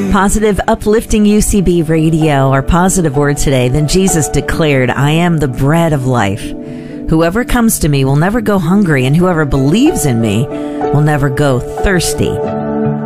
Positive, uplifting UCB radio. Our positive word today. Then Jesus declared, I am the bread of life. Whoever comes to me will never go hungry, and whoever believes in me will never go thirsty.